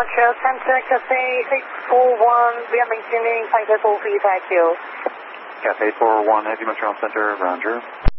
Montreal Center, Cafe 841, we are maintaining 5 level V, thank you. Cafe 841, Heavy Montreal Center, Roger.